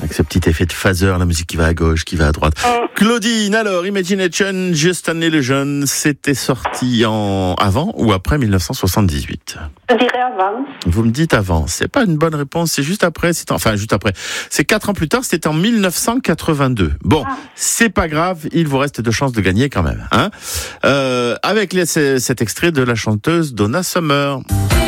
avec ce petit effet de phaser, la musique qui va à gauche, qui va à droite. Claudine, alors, Imagination, Just an Illusion, c'était sorti avant ou après 1978? Je dirais avant. Vous me dites avant. C'est pas une bonne réponse, c'est juste après. Juste après. C'est 4 ans plus tard, c'était en 1982. Bon, c'est pas grave, il vous reste 2 chances de gagner quand même. Avec cet extrait de la chanteuse Donna Summer.